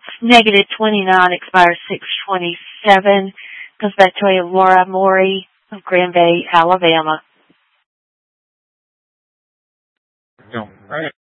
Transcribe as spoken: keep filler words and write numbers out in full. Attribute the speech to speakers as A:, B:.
A: Negative twenty-nine expires six twenty-seven. Goes back to a Laura Morey of Grand Bay, Alabama.
B: No. All right.